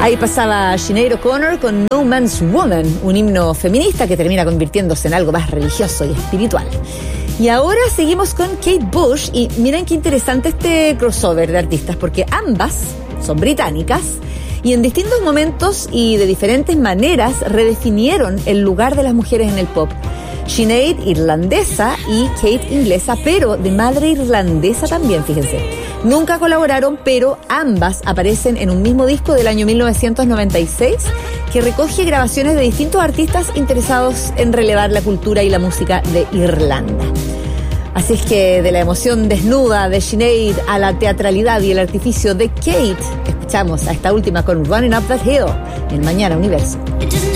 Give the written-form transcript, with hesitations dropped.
Ahí pasaba Sinead O'Connor con No Man's Woman, un himno feminista que termina convirtiéndose en algo más religioso y espiritual. Y ahora seguimos con Kate Bush y miren qué interesante este crossover de artistas, porque ambas son británicas y en distintos momentos y de diferentes maneras redefinieron el lugar de las mujeres en el pop. Sinead irlandesa y Kate inglesa, pero de madre irlandesa también, fíjense. Nunca colaboraron, pero ambas aparecen en un mismo disco del año 1996 que recoge grabaciones de distintos artistas interesados en relevar la cultura y la música de Irlanda. Así es que de la emoción desnuda de Sinead a la teatralidad y el artificio de Kate, escuchamos a esta última con Running Up That Hill en Mañana Universo.